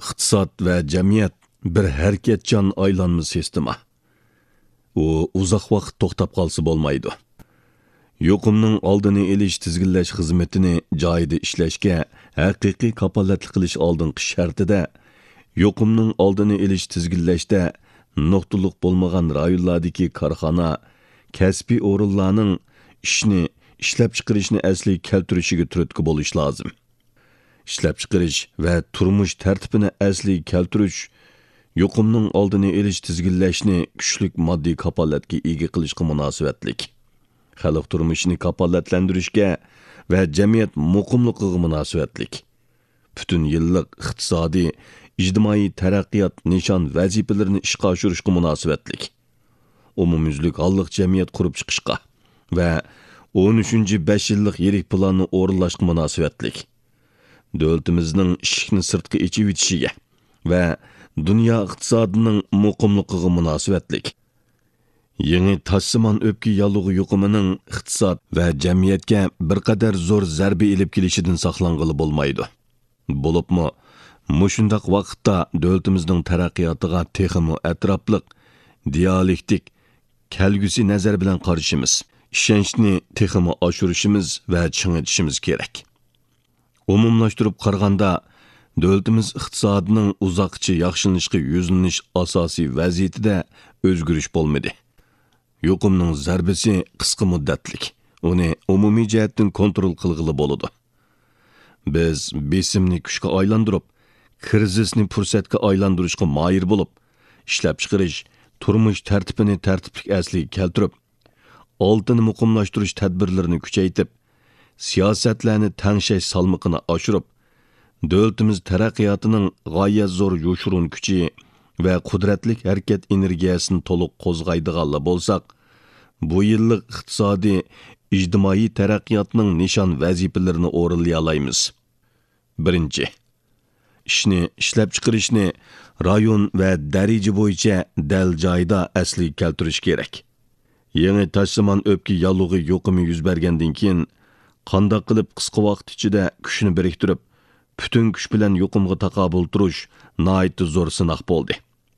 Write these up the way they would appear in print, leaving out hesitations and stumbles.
iqtisod va jamiyat bir harakatchan aylanma sistema. U uzoq vaqt to'xtab qolsa bo'lmaydi. Yuqumning oldini olish tizginlash xizmatini joyida ishlashga haqiqiy kapolatlik qilish oldingi shartida yuqumning oldini olish tizginlashda nuqtaliq bo'lmagan rayonlardagi korxona, kasbiy o'rinlarning ishni ishlab chiqarishni asli keltirishiga turtki bo'lish lozim. İşlep çıkarış ve turmuş tertibini asli keltirish, yuqumning oldini olish tizginlashni kuchlik moddiy kapolatga ega qilishga munosabatlik. Xalq turmushini kapolatlantirishga va jamiyat muqimligiga munosabatlik. Butun yillik iqtisodiy, ijtimoiy taraqqiyot nishon vazifalarini ishga oshirishga munosabatlik. Umumyuzlik holliq jamiyat qurib chiqishga va 13-5 yillik yirik planni o'rinlashga munosabatlik. Dövlətimizin işikni sırtqı içib itişiga və dünya iqtisadining muqimligiga münasibətlik. Yeni taşsiman öpki yalığı yuqumining iqtisod və jamiyatga bir qadar zo'r zarba ilib kelishidan saqlanğılı bolmaydı. Bolupmu, mushundaq vaqtda dövlətimizning taraqqiyotiga texmi atropliq, dialektik, kelgusi nazar bilan qarashimiz, ishonchni texmi oshirishimiz va chingitishimiz kerak. Umumlashtirib qaraganda, dövlətimiz iqtisodining uzoqcha yaxshilanishga yuzlanish asosiy vaziyatida o'zgarish bo'lmadi. Yuqumning zarbasi qisqa muddatlik. Uni umumiy jihatdan kontrol qilg'ili bo'ladi. Biz besimni kuchga aylantirib, krizisni fursatga aylantirishga moyir bo'lib, ishlab chiqarish, turmush tartibini tartiblik asliga keltirib, oltinni muqimlashtirish tadbirlarini kuchaytirib, siyosatlarni tangshash salmiqini oshirib, dövlətimiz taraqqiyotining g'oyat zo'r yoshurun kuchi va qudratli harakat energiyasini to'liq qo'zg'aydiganlar bo'lsak, bu yillik iqtisodiy, ijtimoiy taraqqiyotning nishon vazifalarini o'rinlay olamiz. Birinchi, ishni ishlab chiqarishni rayon va daraja bo'yicha dal joyda asliga keltirish kerak. Yangi tashsimon o'pki yalug'i yuqumi yuz bergandan keyin qandoq qilib qisqa vaqt ichida kuchni biriktirib, butun kuch bilan yuqumga taqobil turish nihoyatda zo'r sinoq bo'ldi.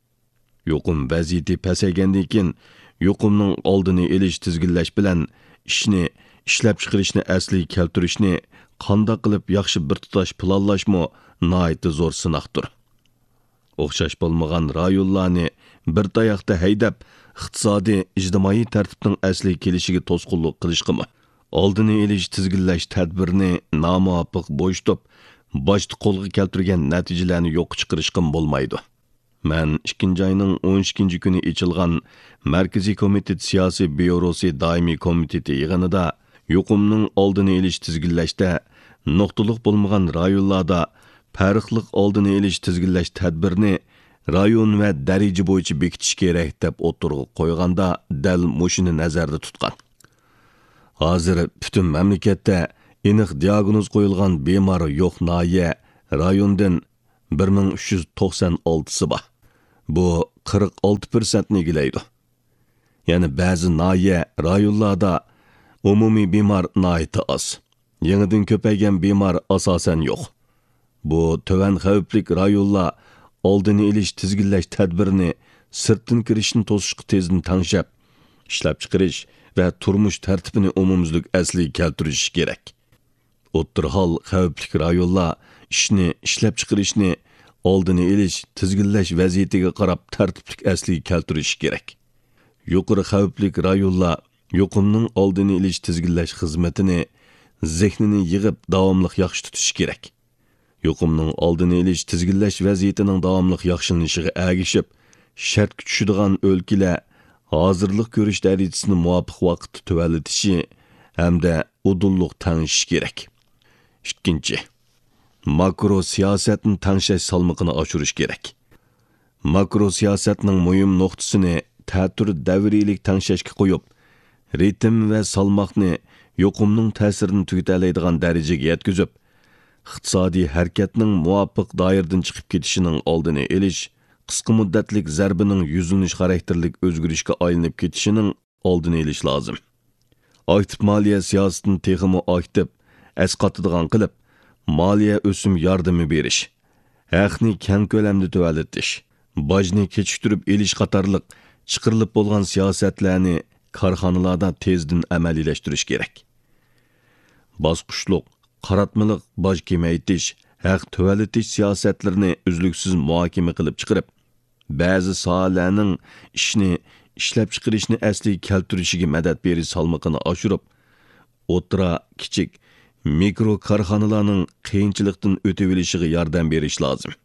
Yuqum vaziyati pasaygandan keyin yuqumning oldini olish tizginlash bilan ishni ishlab chiqarishni asliga keltirishni qandoq qilib yaxshi bir tutash planlashmi nihoyatda zo'r sinoqdir. O'xshash bo'lmagan rayonlarni bir tayoqda haydab, iqtisodiy, ijtimoiy tartibning asliga kelishiga to'sqinlik qilishqimi? Oldini olish tizginlash tadbirini nomuvofiq bo'shtib, boshda qo'lga keltirgan natijalarni yo'q chiqarishqim bo'lmaydi. Men 2 ayning 12 kuni ochilgan Markaziy komitet siyosiy byurosi doimiy komiteti yig'inida yuqumning oldini olish tizginlashda nuqtaliq bo'lmagan rayonlarda farqliq oldini olish tizginlash tadbirini rayon va daraja bo'yicha bekitish kerak deb o'tirg'i qo'yganda dal mushuni nazarda tutgan. Hozir butun mamlakatda aniq diagnoz qo'yilgan bemor yo'q noya rayondan 1396si bor. Bu 46% ni egallaydi. Ya'ni ba'zi noya rayonlarda umumiy bemor nihoyatda oz. Yangidan ko'paygan bemor asosan yo'q. Bu to'van xavflik rayonlar oldini olish tizginlash tadbirini sirtdan kirishni to'sishga tezdan tanshab, ishlab chiqarish va turmush tartibini umumyuzlik asliga keltirish kerak. O'ttirhol xavflik rayonlar ishni ishlab chiqarishni oldini olish, tizginlash vaziyatiga qarab tartiblik asliga keltirish kerak. Yuqori xavflik rayonlar yuqumning oldini olish tizginlash xizmatini zehnini yig'ib davomli yaxshi tutish kerak. Yuqumning oldini olish tizginlash vaziyatining davomli yaxshilanishiga ergishib, shart tushadigan o'lkalar hozirlik ko'rish darajasini muvofiq vaqtda tuvallatishi hamda udulluq tangish kerak. Ikkinchi, makro siyosatni tangshash salmiqini oshirish kerak. Makro siyosatning muhim nuqtasini ta'tir davriylik tangshashga qo'yib, ritm va salmoqni yuqumning ta'sirini tugataladigan darajaga yetkazib, iqtisodiy harakatning muvofiq doiradan chiqib ketishining oldini olish, qisqa muddatlik zarbining yuzlanish xarakterlik o'zgarishga aylanib ketishining oldini olish lozim. Aktiv moliya siyosatini texmi aktiv asqatadigan qilib, moliya o'sim yordami berish haqni keng ko'lamda tövaletish, bajni kechiktirib elish qatorliq chiqarilib bo'lgan siyosatlarni korxonalarda tezdan amaliylashtirish kerak. Bosqichliq, qaratmaliq baj kemaytish, haq tövaletish siyosatlarini uzluksiz muhokama qilib chiqarib, ba'zi sohalarning ishni ishlab chiqarishni asli keltirishiga madad berish salmoqini oshirib, o'tira, kichik, mikro korxonalarning qiyinchilikdan o'tib olishiga yordam berish lozim.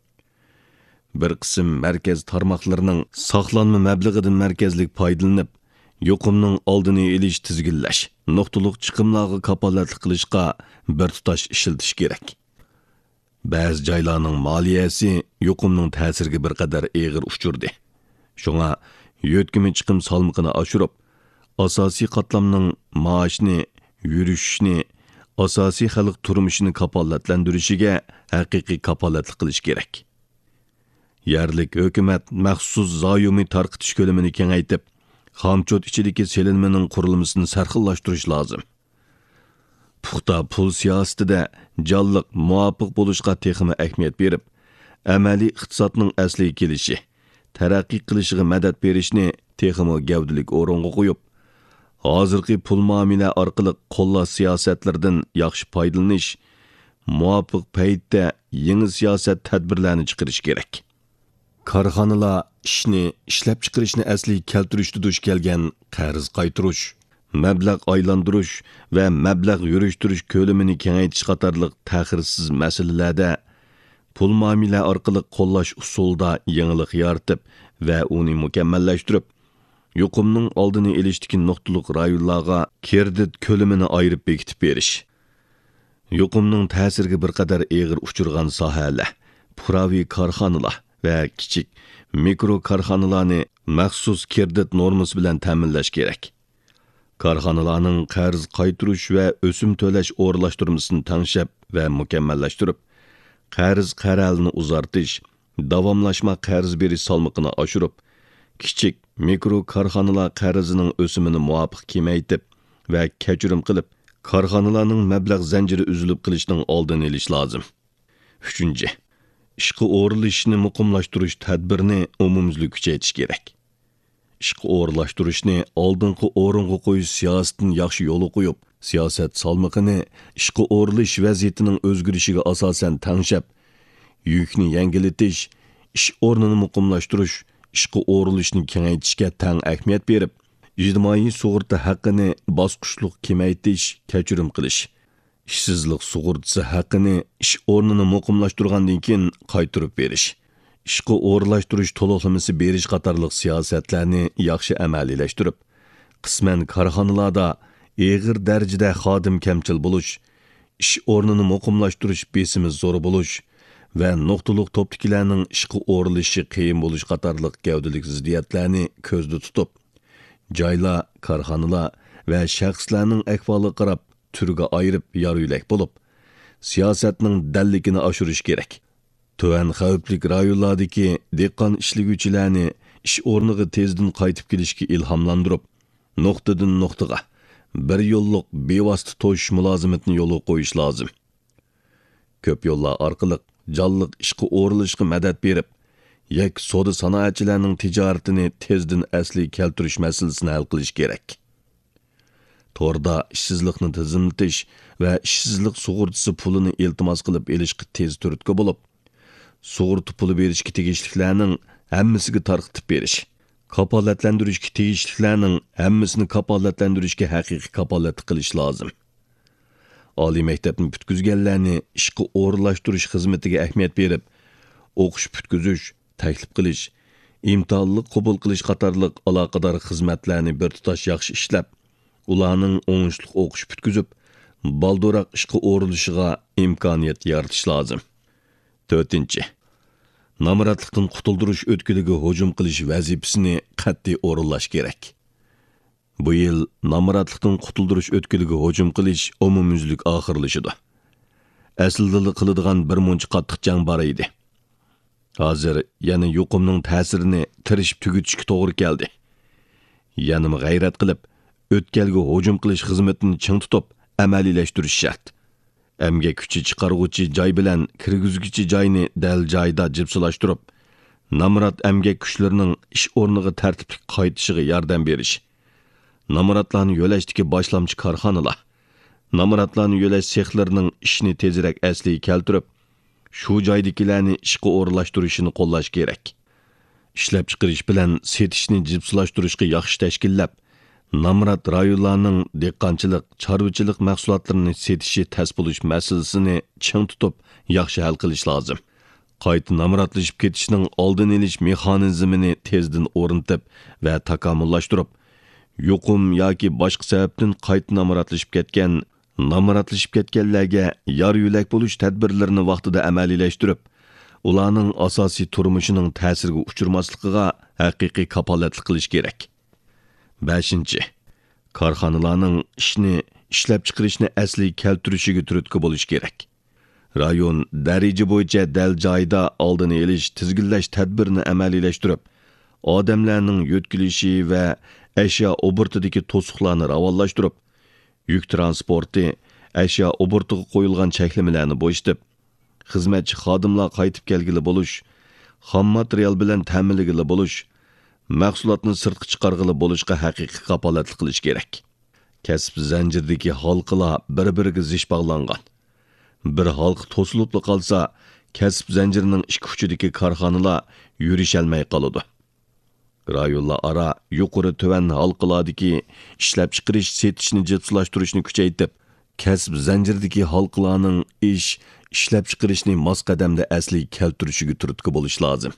Bir qism markaz tarmoqlarining saqlanma mablag'idan markazlik foydalanib, yuqumning oldini olish tizginlash, nuqtaliq chiqimlarga kapolatlik qilishga bir tutash ishiltish kerak. Ba'zi joylarning moliyasi yuqumning ta'siriga bir qadar eg'ir uchurdi. Shunga yo'tkimi chiqim salmoqini oshirib, asosiy qatlamning maoshini, yurishini, asosiy xalq turmushini kapolatlantirishiga haqiqiy kapolatlik qilish kerak. Yerlik hukumat maxsus zoyumi tarqitish ko'lamini kengaytib, xomchot ichidagi selinmaning qurilmasini sarxillashtirish lozim. Puxta pul siyosatida jonliq muvofiq bo'lishga texmi ahamiyat berib, amaliy iqtisodning asliga kelishi, taraqqiy qilishiga madad berishni texmi gavdalik o'ringa qo'yib, hozirgi pul muomala orqali qo'llash siyosatlardan yaxshi foydalanish, muvofiq paytda yangi siyosat tadbirlarini chiqarish kerak. Korxonalar ishni ishlab chiqarishni asli keltirishda duch kelgan qarz qaytirish, mablag' aylantirish va mablag' yurishtirish ko'lamini kengaytirish qatorliq ta'xirsiz masalalarda pul muomala orqali qo'llash usulida yangilik yaratib va uni mukammallashtirib, yuqumning oldini olishdagi nuqtaliq rayonlarga kredit ko'lamini ayirib bekitib berish. Yuqumning ta'siriga bir qadar eg'ir uchirgan sohalar, puhraviy korxonalar va kichik mikro korxonalarni maxsus kredit normasi bilan ta'minlash kerak. Korxonalarning qarz qaytirish va o'sim to'lash o'rinlashtirmasini tanshab va mukammallashtirib, qarz qaralini uzartish, davomlashma qarz berish salmoqini oshirib, kichik mikro korxonalar qarzining o'simini muvofiq kemaytib va kechirim qilib, korxonalarning mablag' zanjiri uzilib qilishning oldini olish lozim. 3. Ishqa o'rinlashishni muqimlashtirish tadbirini umumyuzli kuchaytirish kerak. Ishqa o'rinlashtirishni oldingi o'ringa qo'yish siyosatini yaxshi yo'l qo'yib, siyosat salmoqini ishqa o'rinlash vaziyatining o'zgarishiga asosan tanshab, yukni yengillatish, ish o'rnini muqimlashtirish, ishqa o'rinlashni kengaytirishga tang ahamiyat berib, ijtimoiy sug'urta haqqini bosqichliq kemaytirish, kechirim qilish, ishsizlik sug'urtasi haqqini ish o'rnini muqimlashtirgandan keyin qaytarib berish, ishqa o'rinlashtirish to'lovlamasi berish qatorliq siyosatlarni yaxshi amaliyalashtirib, qisman korxonalarda eg'ir darajada xodim kamchil bo'lish, ish o'rnini muqimlashtirish besimi zo'r bo'lish va nuqtaliq topdagilarning ishqa o'rinlashi qiyin bo'lish qatorliq gavdalik ziddiyatlarni ko'zda tutib, joylar, korxonalar va shaxslarning ahvoliga qarab turga ayirib yoruylik bo'lib, siyosatning dalligini oshirish kerak. Tuvan xavflik rayonlardagi dehqon ishliguvchilarni ish o'rniga tezdan qaytib kelishga ilhomlantirib, nuqtadan nuqtaga bir yo'lliq bevosita to'sh mulozimatni yo'lga qo'yish lozim. Ko'p yo'llar orqali jonliq ishqa o'rinlashga madad berib, yak soda sanoatchilarining tijoratini tezdan asli keltirish masalasini hal qilish kerak. Torda ishsizlikni tizimlatish va ishsizlik sug'urtasi pulini iltimos qilib elishga tez turtki bo'lib, sug'urta puli berishga tegishliklarning hammasiga tarqitib berish, kapolatlantirishga tegishliklarning hammasini kapolatlantirishga haqiqiy kapolat qilish lozim. Oliy maktabni bitkizganlarni ishqa o'rinlashtirish xizmatiga ahamiyat berib, o'qish bitkizish, taklif qilish, imtihonlik qabul qilish qatorliq aloqador xizmatlarni bir tutash yaxshi ishlab, ularning o'ngishli o'qish bitkizib, balduroq ishqa o'rinlashishiga imkoniyat yaratish lozim. 4. Namoratlikdan qutuldirish o'tkiliga hujum qilish vazifasini qat'iy o'rinlash kerak. Bu yil namoratlikdan qutuldirish o'tkiliga hujum qilish umumyuzlik oxirlashidi. Aslida qiladigan bir muncha qattiq jang bor edi. Hozir yana yuqumning ta'sirini tirishib tugutishga to'g'ri keldi. Yana g'ayrat qilib, o'tkalga hujum qilish xizmatini ching tutib, amaliylashtirish shart. Emgek kuchi chiqarg'uchi joy bilan kirgizguchi joyni dal joyda jipsilashtirib, namurat emgek kuchlarining ish o'rniga tartibli qaytishiga yordam berish. Namuratlarni yo'lashdagi boshlamchi korxonalar, namuratlarni yo'lash sexlarining ishni tezroq asliga keltirib, shu joydagilarni ishga o'rlashtirishini qo'llash kerak. Ishlab chiqarish bilan setishni jipsilashtirishga yaxshi tashkillab, namurat rayonlarning dehqonchilik, chorvachilik mahsulotlarini setishi tas bo'lish masalasini ching tutib, yaxshi hal qilish lozim. Qayta namuratlashib ketishning oldini olish mexanizmini tezdan o'rnatib va takomillashtirib, yuqum yoki boshqa sababdan qayta namuratlashib ketganlarga yor yo'lak bo'lish tadbirlarini vaqtida amaliylashtirib, ularning asosiy turmushining ta'siriga uchirmasligiga haqiqiy kapolatlik qilish kerak. 5. Korxonalarning ishlab chiqarishni asli keltirishiga turtki bo'lish kerak. Rayon daraja bo'yicha dal joyda oldini olish, tizginlash tadbirini amaliylashtirib, odamlarning yo'tkilishi va ashyo obortidagi to'siqlarni ravolashtirib, yuk transporti, ashyo obortiga qo'yilgan cheklamalarni bo'shitib, xizmatchi xodimlar qaytib kelgili bo'lish, xom material bilan ta'minlagili bo'lish, mahsulotni sirtqa chiqarg'ili bo'lishga haqiqiy kapolatlik qilish kerak. Kasb zanjiridagi halqalar bir-biriga zish bog'langan. Bir halqa to'silib qolsa, kasb zanjirining ikki uchidagi korxonalar yurisholmay qoladi. Rayonlar ara yuqori tuvan halqalardagi ishlab chiqarish setishni jipsilashtirishni kuchaytirib, kasb zanjiridagi halqalarning ishlab chiqarishni mos qadamda asli keltirishiga turtki bo'lish lozim.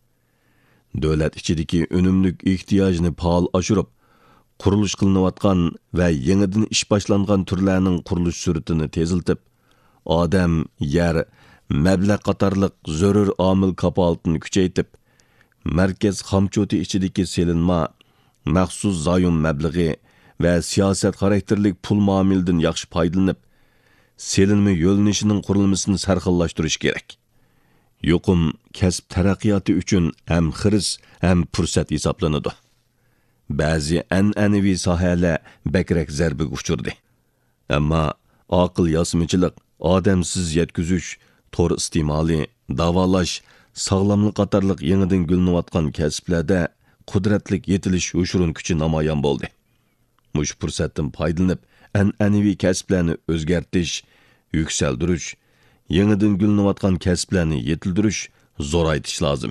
Davlat ichidagi unumlik ehtiyojni faol oshirib, qurilish qilinayotgan va yangidan ish boshlangan turlarning qurilish sur'atini teziltib, odam, yer, mablag' qatorliq zarur omil kapolatini kuchaytirib, markaz xomchoti ichidagi selinma, maxsus zoyum mablag'i va siyosat xarakterlik pul muomilidan yaxshi foydalanib, selinma yo'lnishining qurilmasini sarxillashtirish kerak. Yuqum kasb taraqqiyoti uchun ham xiris, ham fursat hisoblanadi. Ba'zi an'anaviy sohalar bakrak zarbaga uchirdi. Ammo aql yosmichilik, odamsiz yetkazish, to'r iste'moli, davolash, sog'lomlik qatorliq yangidan gullanayotgan kasblarda qudratlik yetilish yoshurun kuchi namoyon bo'ldi. Mush fursatdan foydalanib, an'anaviy kasblarni o'zgartirish, yuksaltirish, yangidan gullanayotgan kasblarni yetildirish, zo'raytish lozim.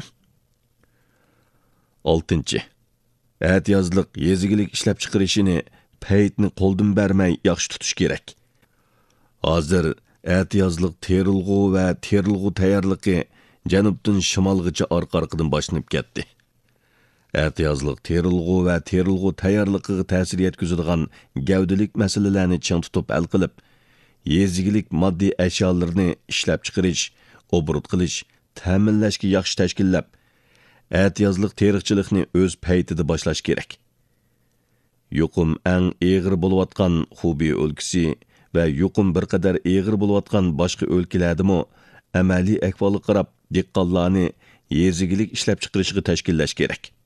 6. Ehtiyojlik yezigilik ishlab chiqarishini paytni qo'ldan bermay yaxshi tutish kerak. Hozir ehtiyojlik terilg'u va terilg'u tayyorligi janubdan shimolgacha orqa-orqadan boshlanib ketdi. Ehtiyojlik terilg'u va terilg'u tayyorligiga ta'sir yetkazadigan gavdalik masalalarni ching tutib hal qilib, yezigilik moddiy ashyolarni ishlab chiqarish, obort qilish, ta'minlashga yaxshi tashkillab, ehtiyojlik teriqchilikni o'z paytida boshlash kerak. Yuqum eng eg'ir bo'layotgan Xubey o'lkasi va yuqum bir qadar eg'ir bo'layotgan boshqa o'lkalardami amaliy ahvolga qarab dehqonlarni yezigilik ishlab chiqarishga tashkillash kerak.